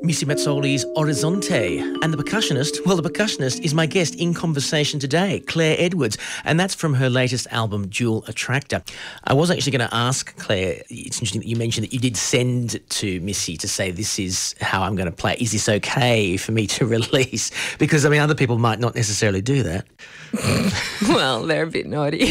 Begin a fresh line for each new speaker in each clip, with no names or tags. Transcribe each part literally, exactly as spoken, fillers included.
Missy Mazzoli's Orizzonte. And the percussionist, well, the percussionist is my guest in conversation today, Claire Edwards, and that's from her latest album, Dual Attractor. I was actually going to ask Claire, it's interesting that you mentioned that you did send to Missy to say this is how I'm going to play. Is this okay for me to release? Because, I mean, other people might not necessarily do that.
Well, they're a bit naughty.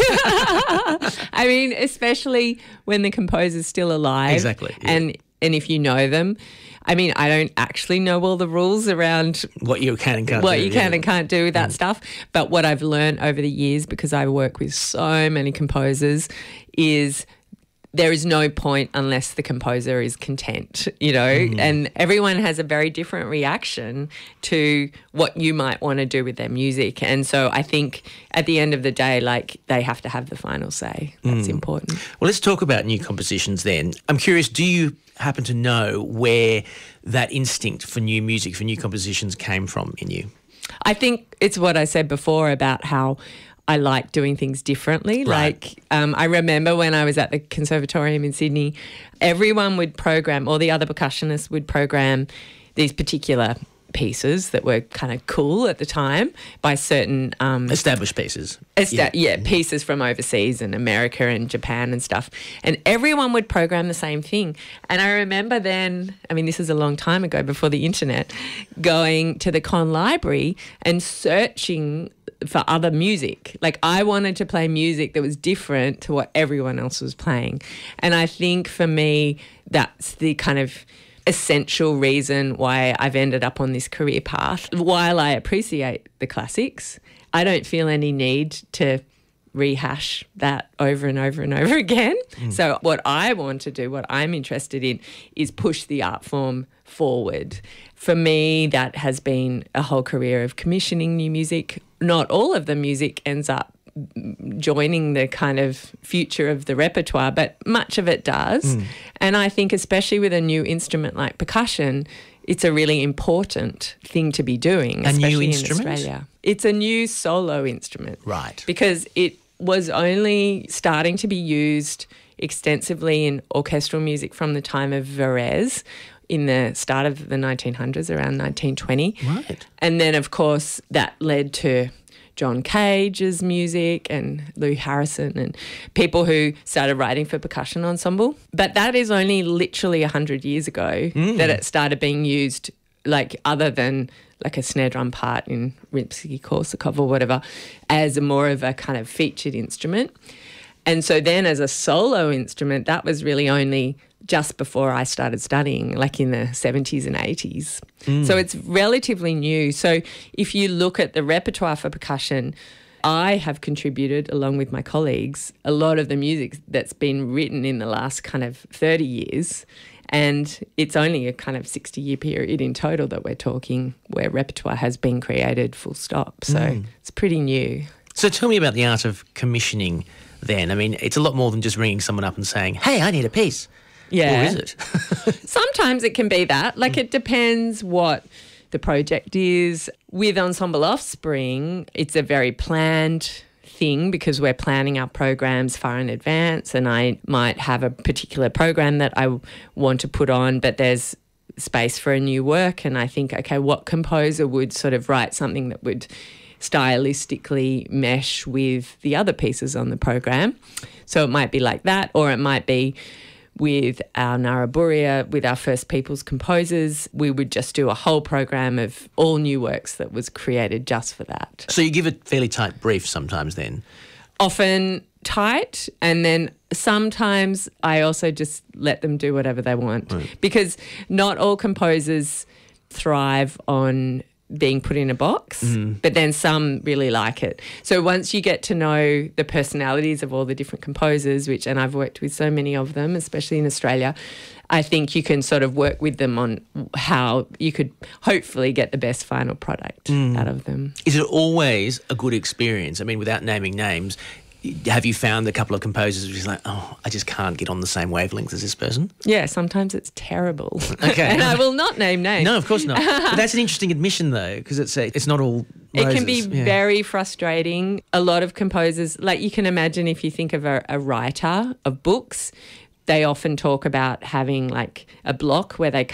I mean, especially when the composer's still alive.
Exactly. Yeah.
And, and if you know them. I mean, I don't actually know all the rules around
what you can and can't
what
do.
you can
yeah.
and can't do with that
mm.
stuff. But what I've learned over the years, because I work with so many composers, is there is no point unless the composer is content, you know, mm. and everyone has a very different reaction to what you might want to do with their music. And so I think at the end of the day, like, they have to have the final say. That's mm. important.
Well, let's talk about new compositions then. I'm curious, do you happen to know where that instinct for new music, for new compositions came from in you?
I think it's what I said before about how I like doing things differently.
Right.
Like um, I remember when I was at the Conservatorium in Sydney, everyone would program, or the other percussionists would program these particular pieces that were kind of cool at the time by certain um,
established pieces.
Esta- yeah. yeah, pieces from overseas and America and Japan and stuff. And everyone would program the same thing. And I remember then, I mean, this is a long time ago before the internet, going to the Con Library and searching for other music. Like, I wanted to play music that was different to what everyone else was playing. And I think for me, that's the kind of essential reason why I've ended up on this career path. While I appreciate the classics, I don't feel any need to rehash that over and over and over again. Mm. So what I want to do, what I'm interested in, is push the art form forward. For me, that has been a whole career of commissioning new music. Not all of the music ends up joining the kind of future of the repertoire, but much of it does. Mm. And I think especially with a new instrument like percussion, it's a really important thing to be doing,
a
especially
new instrument?
in Australia. It's a new solo instrument.
Right.
Because it was only starting to be used extensively in orchestral music from the time of Varese in the start of the nineteen hundreds, around nineteen twenty.
Right.
And then, of course, that led to John Cage's music and Lou Harrison and people who started writing for percussion ensemble. But that is only literally one hundred years ago mm. that it started being used, like, other than like a snare drum part in Rimsky-Korsakov or whatever, as a more of a kind of featured instrument. And so then as a solo instrument, that was really only just before I started studying, like in the seventies and eighties. Mm. So it's relatively new. So if you look at the repertoire for percussion, I have contributed, along with my colleagues, a lot of the music that's been written in the last kind of thirty years. And it's only a kind of sixty-year period in total that we're talking where repertoire has been created full stop. So mm. it's pretty new.
So tell me about the art of commissioning then. I mean, it's a lot more than just ringing someone up and saying, hey, I need a piece.
Yeah.
Or is it?
Sometimes it can be that. Like, it depends what the project is. With Ensemble Offspring, it's a very planned thing because we're planning our programs far in advance, and I might have a particular program that I want to put on, but there's space for a new work, and I think, okay, what composer would sort of write something that would stylistically mesh with the other pieces on the program? So it might be like that, or it might be with our Naraburia, with our First Peoples composers, we would just do a whole program of all new works that was created just for that.
So you give a fairly tight brief sometimes then?
Often tight, and then sometimes I also just let them do whatever they want. Right. Because not all composers thrive on being put in a box, mm. but then some really like it. So once you get to know the personalities of all the different composers, which, and I've worked with so many of them, especially in Australia, I think you can sort of work with them on how you could hopefully get the best final product mm. out of them.
Is it always a good experience? I mean, without naming names, have you found a couple of composers who's like, oh, I just can't get on the same wavelength as this person?
Yeah, sometimes it's terrible.
Okay.
And I will not name names.
No, of course not. But that's an interesting admission, though, because it's a, it's not all roses.
It can be
yeah.
very frustrating. A lot of composers, like you can imagine if you think of a, a writer of books, they often talk about having like a block where they can't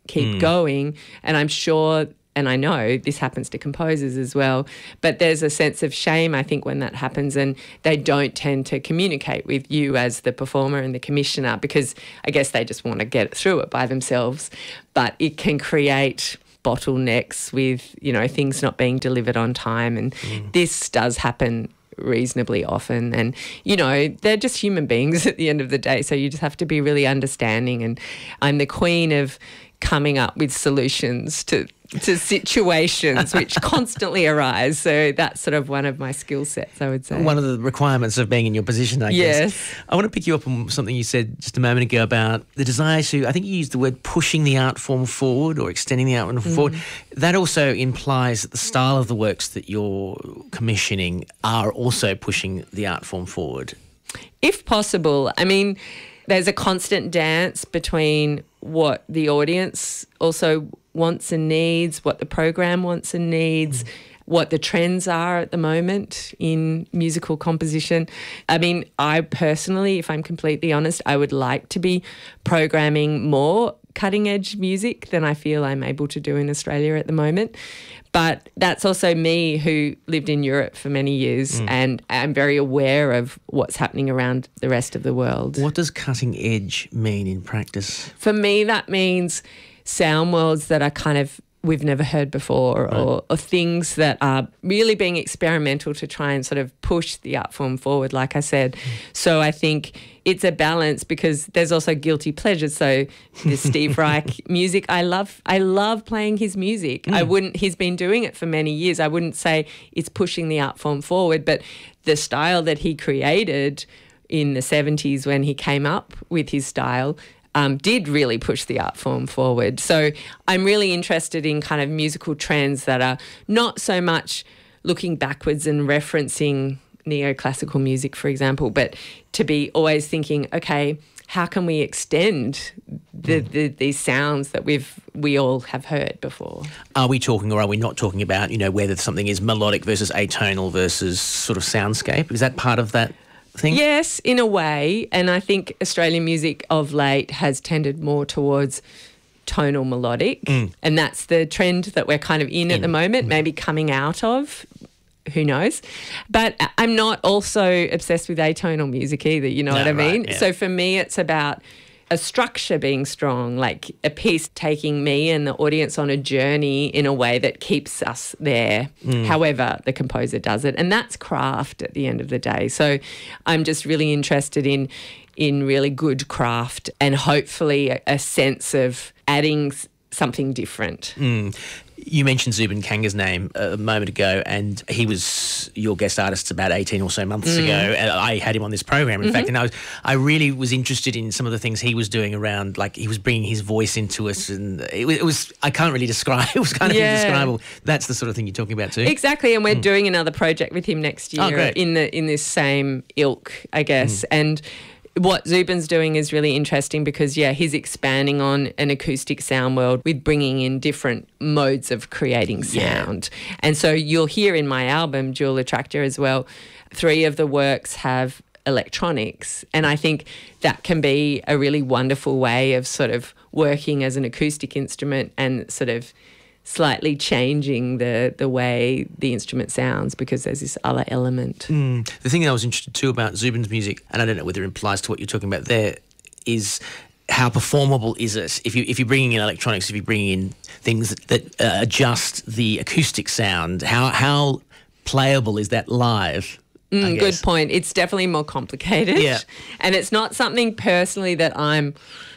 keep mm. going. And I'm sure, and I know this happens to composers as well, but there's a sense of shame, I think, when that happens, and they don't tend to communicate with you as the performer and the commissioner, because I guess they just want to get through it by themselves. But it can create bottlenecks with, you know, things not being delivered on time, and mm. this does happen reasonably often. And, you know, they're just human beings at the end of the day, so you just have to be really understanding. And I'm the queen of coming up with solutions to to situations which constantly arise. So that's sort of one of my skill sets, I would say.
One of the requirements of being in your position, I
yes.
guess. I want to pick you up on something you said just a moment ago about the desire to, I think you used the word pushing the art form forward or extending the art form mm. forward. That also implies that the style of the works that you're commissioning are also pushing the art form forward.
If possible. I mean, there's a constant dance between what the audience also wants and needs, what the program wants and needs, mm. what the trends are at the moment in musical composition. I mean, I personally, if I'm completely honest, I would like to be programming more cutting-edge music than I feel I'm able to do in Australia at the moment. But that's also me, who lived in Europe for many years, mm. and I'm very aware of what's happening around the rest of the world.
What does cutting edge mean in practice?
For me, that means sound worlds that are kind of we've never heard before, right. or, or things that are really being experimental to try and sort of push the art form forward, like I said. Mm. So I think it's a balance, because there's also guilty pleasures. So the Steve Reich music, I love I love playing his music. Mm. I wouldn't he's been doing it for many years. I wouldn't say it's pushing the art form forward, but the style that he created in the seventies when he came up with his style Um, did really push the art form forward. So I'm really interested in kind of musical trends that are not so much looking backwards and referencing neoclassical music, for example, but to be always thinking, okay, how can we extend the, the these sounds that we've we all have heard before?
Are we talking, or are we not talking about, you know, whether something is melodic versus atonal versus sort of soundscape? Is that part of that thing?
Yes, in a way. And I think Australian music of late has tended more towards tonal melodic. Mm. And that's the trend that we're kind of in, in. at the moment, mm. maybe coming out of. Who knows? But I'm not also obsessed with atonal music either, you know no, what I mean?
Right, yeah.
So for me, it's about a structure being strong, like a piece taking me and the audience on a journey in a way that keeps us there, mm. however the composer does it. And that's craft at the end of the day. So I'm just really interested in in really good craft, and hopefully a, a sense of adding something different.
Mm. You mentioned Zubin Kanga's name a moment ago, and he was your guest artist about eighteen or so months mm. ago. And I had him on this program, in mm-hmm. fact, and I was I really was interested in some of the things he was doing around, like he was bringing his voice into it, and it was, it was I can't really describe. It was kind of yeah. indescribable. That's the sort of thing you're talking about too.
Exactly, and we're mm. doing another project with him next year
oh,
in the in this same ilk, I guess, mm. and. What Zubin's doing is really interesting because, yeah, he's expanding on an acoustic sound world with bringing in different modes of creating sound. Yeah. And so you'll hear in my album, Jewel Attractor, as well, three of the works have electronics. And I think that can be a really wonderful way of sort of working as an acoustic instrument and sort of slightly changing the the way the instrument sounds, because there's this other element.
Mm. The thing that I was interested too about Zubin's music, and I don't know whether it implies to what you're talking about there, is how performable is it? If, you, if you're bringing in electronics, if you're bringing in things that, that uh, adjust the acoustic sound, how how playable is that live?
Mm, good point. It's definitely more complicated.
Yeah. And
it's not something personally that I'm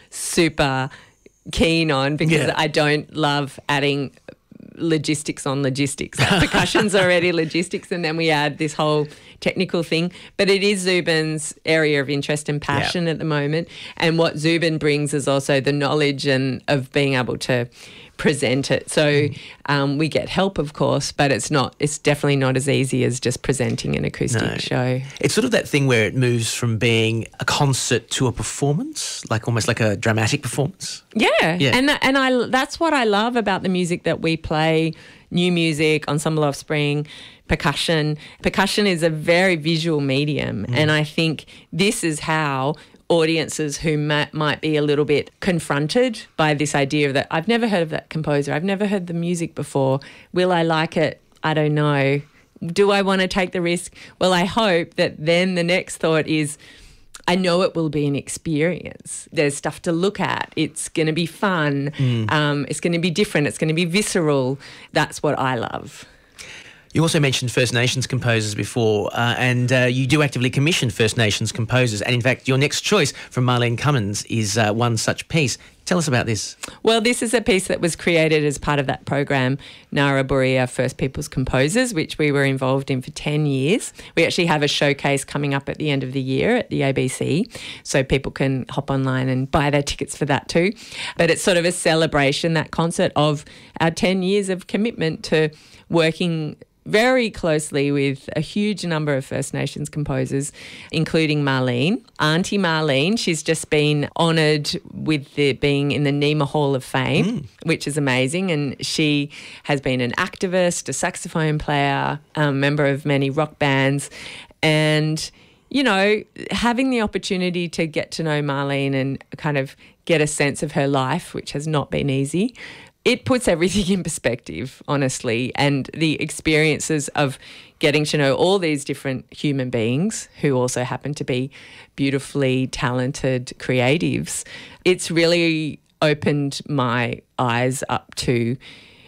super keen on, because
yeah.
I don't love adding logistics on logistics. Like percussion's already logistics, and then we add this whole technical thing. But it is Zubin's area of interest and passion yeah. at the moment. And what Zubin brings is also the knowledge and of being able to present it. So mm. um, we get help, of course, but it's not. It's definitely not as easy as just presenting an acoustic
no.
show.
It's sort of that thing where it moves from being a concert to a performance, like almost like a dramatic performance.
Yeah,
yeah.
and that, and I that's what I love about the music that we play. New music, Ensemble Offspring, percussion. Percussion is a very visual medium, mm. and I think this is how audiences who might, might be a little bit confronted by this idea of that I've never heard of that composer, I've never heard the music before, will I like it? I don't know. Do I want to take the risk? Well, I hope that then the next thought is, I know it will be an experience. There's stuff to look at. It's going to be fun. Mm. Um, it's going to be different. It's going to be visceral. That's what I love.
You also mentioned First Nations composers before, uh, and uh, you do actively commission First Nations composers. And in fact, your next choice from Marlene Cummins is uh, one such piece. Tell us about this.
Well, this is a piece that was created as part of that program, Ngara First Peoples Composers, which we were involved in for ten years. We actually have a showcase coming up at the end of the year at the A B C, so people can hop online and buy their tickets for that too. But it's sort of a celebration, that concert, of our ten years of commitment to working very closely with a huge number of First Nations composers, including Marlene. Auntie Marlene, she's just been honoured with the, being in the NEMA Hall of Fame, mm. which is amazing. And she has been an activist, a saxophone player, a member of many rock bands. And, you know, having the opportunity to get to know Marlene and kind of get a sense of her life, which has not been easy, it puts everything in perspective, honestly, and the experiences of getting to know all these different human beings who also happen to be beautifully talented creatives. It's really opened my eyes up to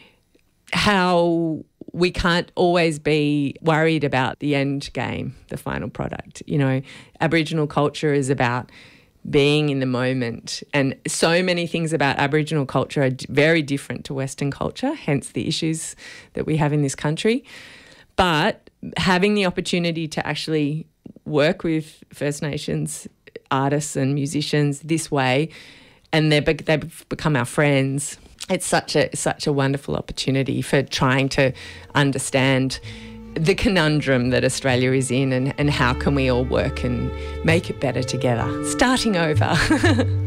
how we can't always be worried about the end game, the final product. You know, Aboriginal culture is about being in the moment, and so many things about Aboriginal culture are very different to Western culture, hence the issues that we have in this country. But having the opportunity to actually work with First Nations artists and musicians this way, and they've become our friends, it's such a such a wonderful opportunity for trying to understand the conundrum that Australia is in, and, and how can we all work and make it better together, starting over.